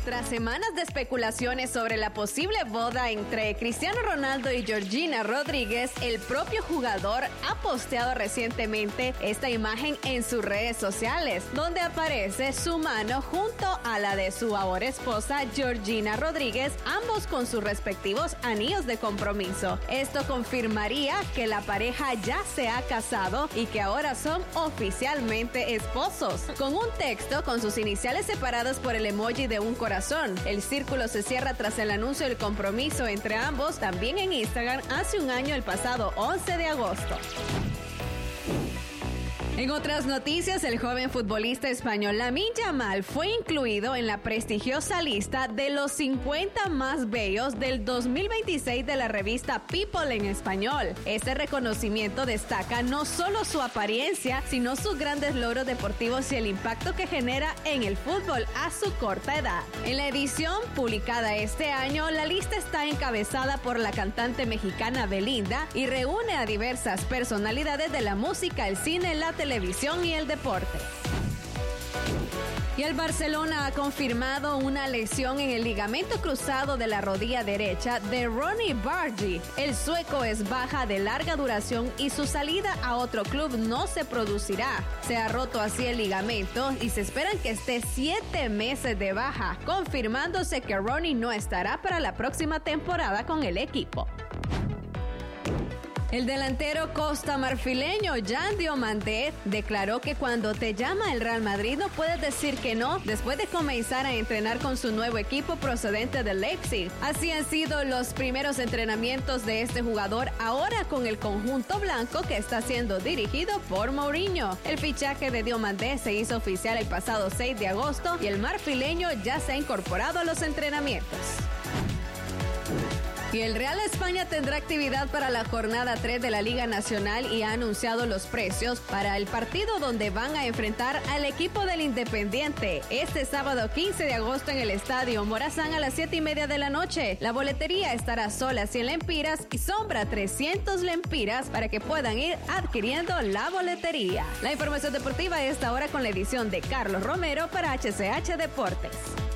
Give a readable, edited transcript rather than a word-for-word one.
Tras semanas de especulaciones sobre la posible boda entre Cristiano Ronaldo y Georgina Rodríguez, el propio jugador ha posteado recientemente esta imagen en sus redes sociales, donde aparece su mano junto a la de su ahora esposa Georgina Rodríguez, ambos con sus respectivos anillos de compromiso. Esto confirmaría que la pareja ya se ha casado y que ahora son oficialmente esposos. Con un texto con sus iniciales separados por el emoji de un corazón. El círculo se cierra tras el anuncio del compromiso entre ambos, también en Instagram, hace un año, el pasado 11 de agosto. En otras noticias, el joven futbolista español Lamine Yamal fue incluido en la prestigiosa lista de los 50 más bellos del 2026 de la revista People en español. Este reconocimiento destaca no solo su apariencia, sino sus grandes logros deportivos y el impacto que genera en el fútbol a su corta edad. En la edición publicada este año, la lista está encabezada por la cantante mexicana Belinda y reúne a diversas personalidades de la música, el cine, la televisión y el deporte. Y el Barcelona ha confirmado una lesión en el ligamento cruzado de la rodilla derecha de Ronny Bargi. El sueco es baja de larga duración y su salida a otro club no se producirá. Se ha roto así el ligamento y se esperan que esté 7 meses de baja, confirmándose que Ronny no estará para la próxima temporada con el equipo. El delantero costamarfileño Jan Diomandé declaró que cuando te llama el Real Madrid no puedes decir que no después de comenzar a entrenar con su nuevo equipo procedente de Leipzig. Así han sido los primeros entrenamientos de este jugador ahora con el conjunto blanco que está siendo dirigido por Mourinho. El fichaje de Diomandé se hizo oficial el pasado 6 de agosto y el marfileño ya se ha incorporado a los entrenamientos. Y el Real España tendrá actividad para la jornada 3 de la Liga Nacional y ha anunciado los precios para el partido donde van a enfrentar al equipo del Independiente este sábado 15 de agosto en el Estadio Morazán a las 7:30 de la noche. La boletería estará sola 100 lempiras y sombra 300 lempiras para que puedan ir adquiriendo la boletería. La información deportiva es ahora con la edición de Carlos Romero para HCH Deportes.